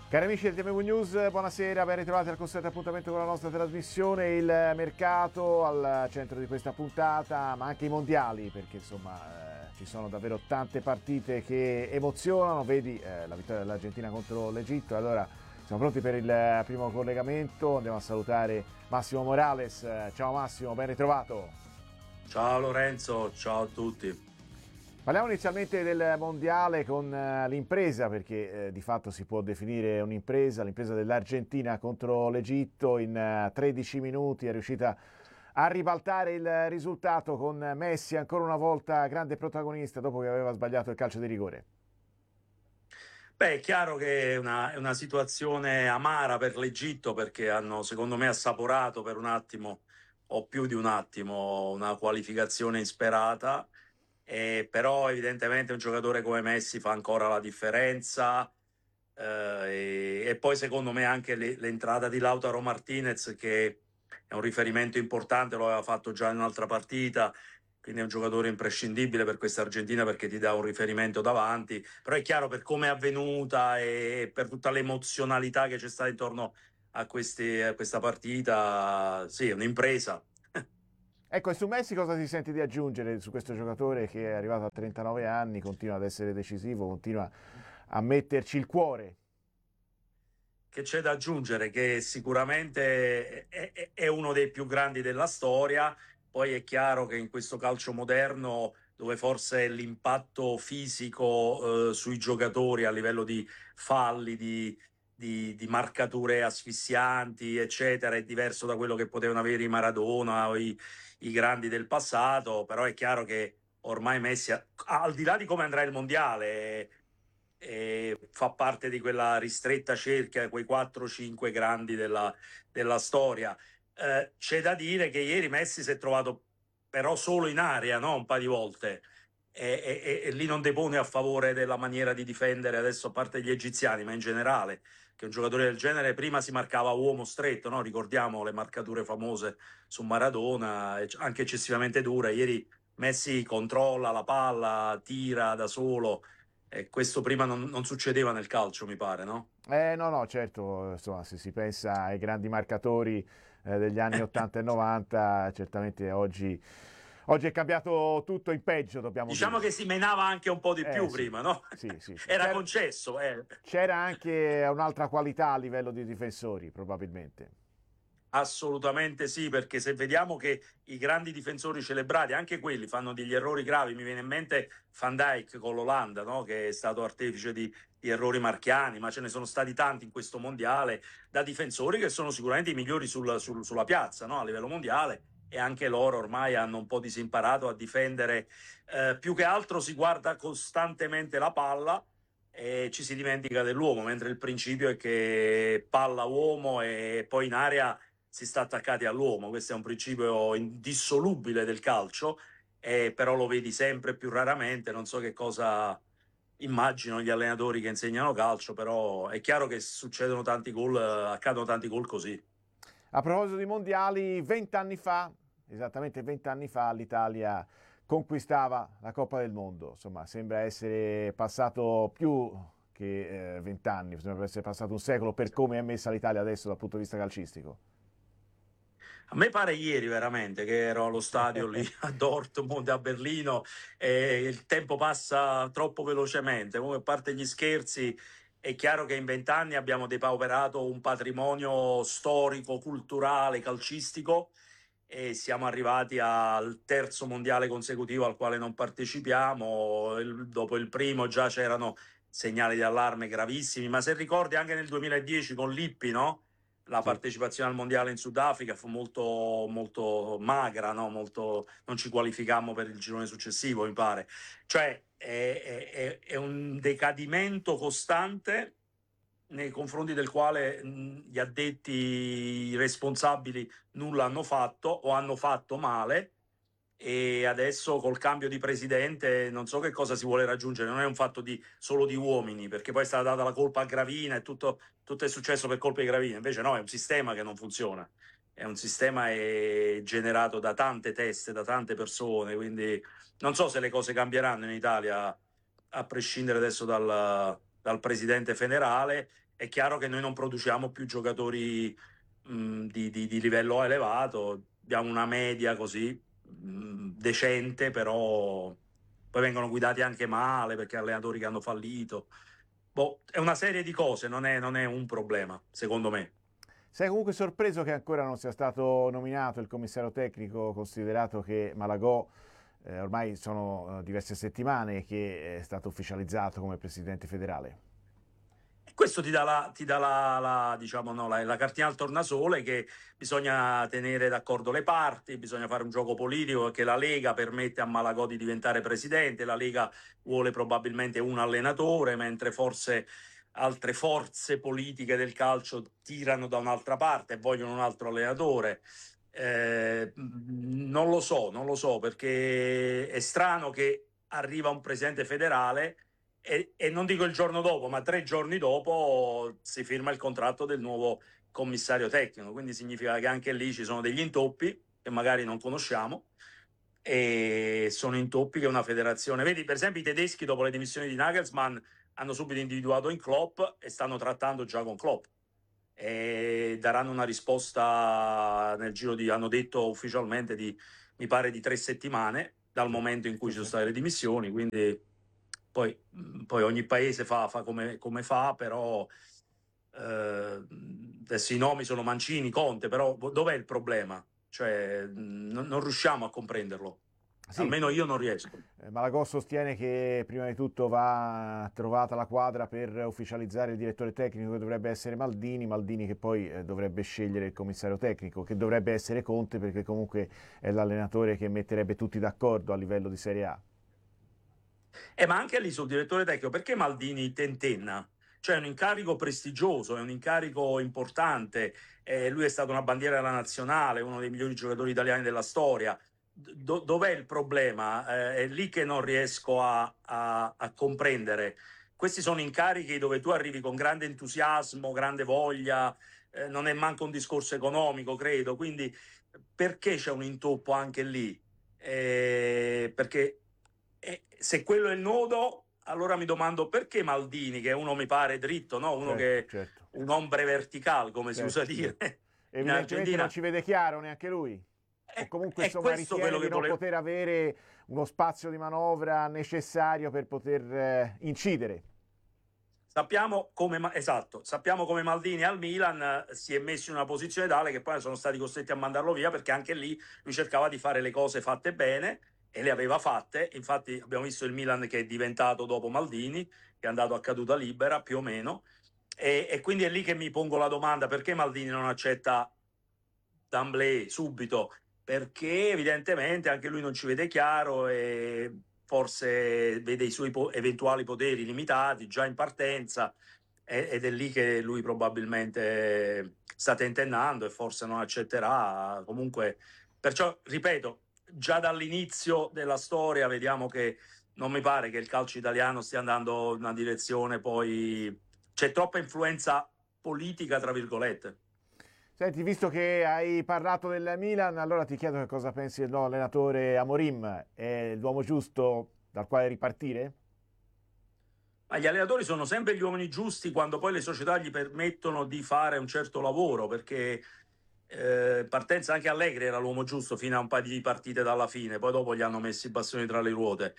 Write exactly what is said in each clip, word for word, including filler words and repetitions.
Cari amici del T M V News, buonasera, ben ritrovati al consueto appuntamento con la nostra trasmissione. Il mercato al centro di questa puntata, ma anche i mondiali, perché insomma eh, ci sono davvero tante partite che emozionano. Vedi eh, la vittoria dell'Argentina contro l'Egitto. Allora siamo pronti per il primo collegamento, andiamo a salutare Massimo Morales. Ciao Massimo, ben ritrovato. Ciao Lorenzo, ciao a tutti. Parliamo inizialmente del mondiale con l'impresa, perché eh, di fatto si può definire un'impresa, l'impresa dell'Argentina contro l'Egitto. In uh, tredici minuti è riuscita a ribaltare il risultato con Messi ancora una volta grande protagonista dopo che aveva sbagliato il calcio di rigore. Beh, è chiaro che è una, è una situazione amara per l'Egitto, perché hanno secondo me assaporato per un attimo o più di un attimo una qualificazione insperata. Eh, però evidentemente un giocatore come Messi fa ancora la differenza, eh, e, e poi secondo me anche le- l'entrata di Lautaro Martinez, che è un riferimento importante, lo aveva fatto già in un'altra partita, quindi è un giocatore imprescindibile per questa Argentina perché ti dà un riferimento davanti. Però è chiaro, per come è avvenuta e per tutta l'emozionalità che c'è stata intorno a, questi- a questa partita, sì, è un'impresa. Ecco, e su Messi cosa ti senti di aggiungere su questo giocatore che è arrivato a trentanove anni, continua ad essere decisivo, continua a metterci il cuore? Che c'è da aggiungere? Che sicuramente è, è- è uno dei più grandi della storia. Poi è chiaro che in questo calcio moderno, dove forse l'impatto fisico eh, sui giocatori a livello di falli, di, di- di marcature asfissianti, eccetera, è diverso da quello che potevano avere i Maradona o i, i grandi del passato. Però è chiaro che ormai Messi, al di là di come andrà il mondiale, e fa parte di quella ristretta cerchia, quei quattro cinque grandi della, della storia. Eh, c'è da dire che ieri Messi si è trovato però solo in area, no? Un paio di volte. E, e- e lì non depone a favore della maniera di difendere, adesso a parte gli egiziani, ma in generale, che un giocatore del genere prima si marcava uomo stretto, no? Ricordiamo le marcature famose su Maradona, anche eccessivamente dure. Ieri Messi controlla la palla, tira da solo, e questo prima non, non succedeva nel calcio, mi pare, no? Eh no, no, certo, insomma, se si pensa ai grandi marcatori eh, degli anni ottanta e novanta, certamente oggi, oggi è cambiato tutto in peggio, dobbiamo Diciamo che dire. si menava anche un po' di Eh più sì, prima, no? sì, sì, sì. Era C'era, concesso, eh. c'era anche un'altra qualità a livello di difensori, probabilmente. Assolutamente sì, perché se vediamo che i grandi difensori celebrati, anche quelli, fanno degli errori gravi, mi viene in mente Van Dijk con l'Olanda, no? Che è stato artefice di, di errori marchiani, ma ce ne sono stati tanti in questo mondiale, da difensori che sono sicuramente i migliori sul- sul- sulla piazza, no? A livello mondiale, e anche loro ormai hanno un po' disimparato a difendere. Eh, più che altro si guarda costantemente la palla e ci si dimentica dell'uomo, mentre il principio è che palla uomo e poi in area si sta attaccati all'uomo. Questo è un principio indissolubile del calcio, eh, però lo vedi sempre più raramente. Non so che cosa immagino gli allenatori che insegnano calcio, però è chiaro che succedono tanti gol, accadono tanti gol così. A proposito di mondiali, vent'anni fa, esattamente vent'anni fa, l'Italia conquistava la Coppa del Mondo. Insomma, sembra essere passato più che vent'anni, sembra essere passato un secolo per come è messa l'Italia adesso dal punto di vista calcistico. A me pare ieri veramente che ero allo stadio lì a Dortmund, a Berlino, e il tempo passa troppo velocemente. Comunque, a parte gli scherzi, è chiaro che in vent'anni abbiamo depauperato un patrimonio storico, culturale, calcistico, e siamo arrivati al terzo mondiale consecutivo al quale non partecipiamo. Il- dopo il primo già c'erano segnali di allarme gravissimi, ma se ricordi anche nel duemiladieci con Lippi, no? La Sì. partecipazione al mondiale in Sudafrica fu molto, molto magra, no? Molto, non ci qualificammo per il girone successivo, mi pare. Cioè è, è- è un decadimento costante nei confronti del quale mh, gli addetti, i responsabili nulla hanno fatto o hanno fatto male, e adesso col cambio di presidente non so che cosa si vuole raggiungere. Non è un fatto di, solo di uomini, perché poi è stata data la colpa a Gravina e tutto, tutto è successo per colpa di Gravina. Invece no, è un sistema che non funziona, è un sistema è generato da tante teste, da tante persone, quindi non so se le cose cambieranno in Italia a prescindere adesso dal, dal presidente federale. è chiaro che noi non produciamo più giocatori mh, di, di, di livello elevato, abbiamo una media così mh, decente, però poi vengono guidati anche male perché allenatori che hanno fallito. Boh, è una serie di cose, non è, non è un problema, secondo me. Sei comunque sorpreso che ancora non sia stato nominato il commissario tecnico, considerato che Malagò eh, ormai sono eh, diverse settimane che è stato ufficializzato come presidente federale? Questo ti dà la, ti dà la, la, diciamo, no, la, la cartina al tornasole che bisogna tenere d'accordo le parti, bisogna fare un gioco politico che la Lega permette a Malagò di diventare presidente, la Lega vuole probabilmente un allenatore, mentre forse altre forze politiche del calcio tirano da un'altra parte e vogliono un altro allenatore. Eh, non lo so, non lo so, perché è strano che arriva un presidente federale e, e non dico il giorno dopo, ma tre giorni dopo si firma il contratto del nuovo commissario tecnico, quindi significa che anche lì ci sono degli intoppi che magari non conosciamo e sono intoppi che una federazione... Vedi, per esempio i tedeschi dopo le dimissioni di Nagelsmann hanno subito individuato in Klopp e stanno trattando già con Klopp e daranno una risposta nel giro di, hanno detto ufficialmente di, mi pare, di tre settimane dal momento in cui Sì, ci sono sì. state le dimissioni, quindi poi, poi ogni paese fa, fa come, come fa, però eh, adesso i nomi sono Mancini, Conte, però dov'è il problema? Cioè, non, non riusciamo a comprenderlo, Sì, almeno io non riesco. eh, Malagò sostiene che prima di tutto va trovata la quadra per ufficializzare il direttore tecnico che dovrebbe essere Maldini, Maldini che poi eh, dovrebbe scegliere il commissario tecnico che dovrebbe essere Conte perché comunque è l'allenatore che metterebbe tutti d'accordo a livello di Serie A. Eh, ma anche lì sul direttore tecnico, perché Maldini tentenna? Cioè è un incarico prestigioso, è un incarico importante, eh, lui è stato una bandiera della nazionale, uno dei migliori giocatori italiani della storia. Do- dov'è il problema? Eh, è lì che non riesco a, a, a comprendere. Questi sono incarichi dove tu arrivi con grande entusiasmo, grande voglia, eh, non è manco un discorso economico, credo, quindi perché c'è un intoppo anche lì? Eh, perché e se quello è il nodo, allora mi domando perché Maldini, che è uno mi pare dritto, no? Uno Certo, che certo, un ombre vertical, come si usa certo, dire certo. in Evidentemente non Argentina. ci vede chiaro neanche lui. O È, comunque è insomma questo ritiene quello di che non volevo. poter avere uno spazio di manovra necessario per poter eh, incidere. Sappiamo come, esatto, sappiamo come Maldini al Milan eh, si è messo in una posizione tale che poi sono stati costretti a mandarlo via perché anche lì lui cercava di fare le cose fatte bene e le aveva fatte. Infatti abbiamo visto il Milan che è diventato dopo Maldini, che è andato a caduta libera più o meno. E, e quindi è lì che mi pongo la domanda perché Maldini non accetta d'emblée, subito, perché evidentemente anche lui non ci vede chiaro e forse vede i suoi po- eventuali poteri limitati già in partenza ed è lì che lui probabilmente sta tentennando e forse non accetterà. Comunque, perciò, ripeto, già dall'inizio della storia vediamo che non mi pare che il calcio italiano stia andando in una direzione poi... C'è troppa influenza politica, tra virgolette. Senti, visto che hai parlato del Milan, allora ti chiedo che cosa pensi del nuovo allenatore Amorim. È l'uomo giusto dal quale ripartire? Ma gli allenatori sono sempre gli uomini giusti quando poi le società gli permettono di fare un certo lavoro, perché eh, partenza anche Allegri era l'uomo giusto fino a un paio di partite dalla fine, poi dopo gli hanno messo i bastoni tra le ruote.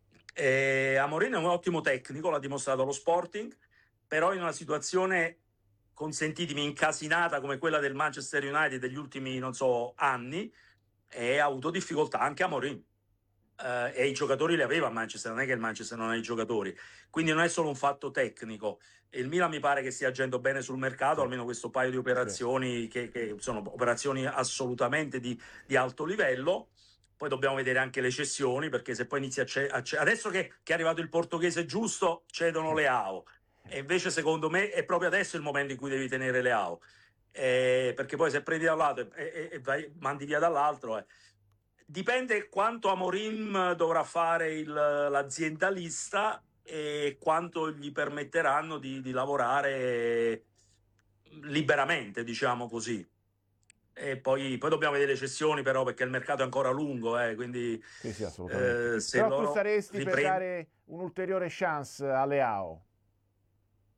E Amorim è un ottimo tecnico, l'ha dimostrato allo Sporting, però in una situazione, consentitemi, incasinata come quella del Manchester United degli ultimi, non so, anni, e ha avuto difficoltà anche Amorim. Uh, e i giocatori li aveva a Manchester, non è che il Manchester non ha i giocatori, quindi non è solo un fatto tecnico. Il Milan mi pare che stia agendo bene sul mercato, Sì, almeno questo paio di sì. operazioni che, che sono operazioni assolutamente di, di alto livello. Poi dobbiamo vedere anche le cessioni, perché se poi inizia a, ce- a ce- adesso che, che è arrivato il portoghese giusto, cedono le A O. E invece secondo me è proprio adesso il momento in cui devi tenere le A O. Eh, perché poi se prendi da un lato e, e, e vai, mandi via dall'altro, eh. Dipende quanto Amorim dovrà fare il, l'aziendalista e quanto gli permetteranno di, di lavorare liberamente, diciamo così. E poi, poi dobbiamo vedere le cessioni, però, perché il mercato è ancora lungo, eh, quindi Sì, sì, assolutamente. eh, se Però tu loro saresti per riprendono. dare un'ulteriore chance alle A O.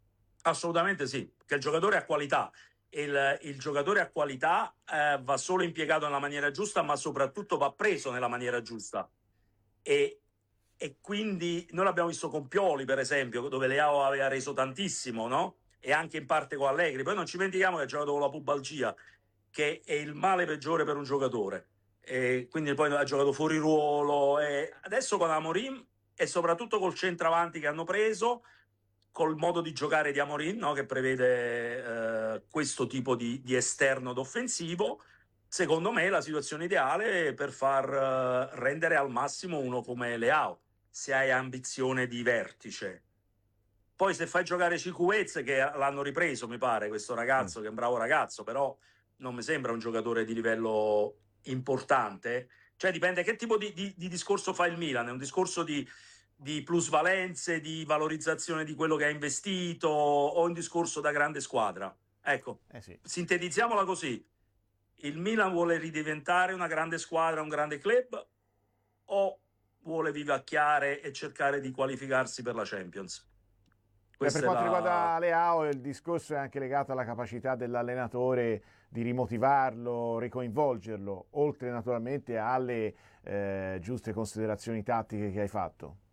Assolutamente sì, che il giocatore ha qualità. Il, il giocatore a qualità eh, va solo impiegato nella maniera giusta, ma soprattutto va preso nella maniera giusta. E, e quindi noi l'abbiamo visto con Pioli, per esempio, dove Leao aveva reso tantissimo, no? E anche in parte con Allegri. Poi non ci dimentichiamo che ha giocato con la pubalgia, che è il male peggiore per un giocatore. E quindi poi ha giocato fuori ruolo. E adesso con Amorim e soprattutto col centravanti che hanno preso, col modo di giocare di Amorim, no? Che prevede eh, questo tipo di, di esterno d'offensivo, secondo me è la situazione ideale per far uh, rendere al massimo uno come Leao, se hai ambizione di vertice. Poi se fai giocare Cicuez, che l'hanno ripreso, mi pare, questo ragazzo, mm. che è un bravo ragazzo, però non mi sembra un giocatore di livello importante. Cioè dipende che tipo di, di, di discorso fa il Milan, è un discorso di, di plusvalenze, di valorizzazione di quello che ha investito, o un discorso da grande squadra. Ecco, eh sì. Sintetizziamola così. Il Milan vuole ridiventare una grande squadra, un grande club, o vuole vivacchiare e cercare di qualificarsi per la Champions? Beh, per Questa è quanto la... riguarda Leao, il discorso è anche legato alla capacità dell'allenatore di rimotivarlo, ricoinvolgerlo, oltre naturalmente alle eh, giuste considerazioni tattiche che hai fatto.